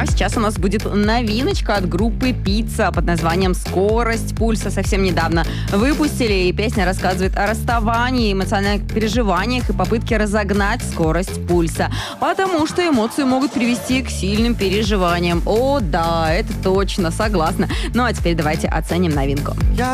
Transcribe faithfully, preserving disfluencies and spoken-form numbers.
А сейчас у нас будет новиночка от группы «Пицца» под названием «Скорость пульса». Совсем недавно выпустили, и песня рассказывает о расставании, эмоциональных переживаниях и попытке разогнать скорость пульса. Потому что эмоции могут привести к сильным переживаниям. О, да, это точно, согласна. Ну а теперь давайте оценим новинку.